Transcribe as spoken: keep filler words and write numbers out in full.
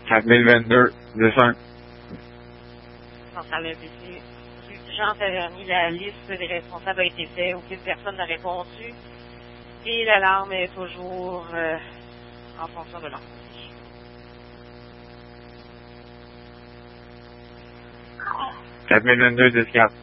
quatre mille vingt-deux, dix un. Centrale B C. Jean Taverny, la liste des responsables a été faite, aucune personne n'a répondu. Et l'alarme est toujours euh, en fonction de l'ordre. quatre mille vingt-deux, dix quatre.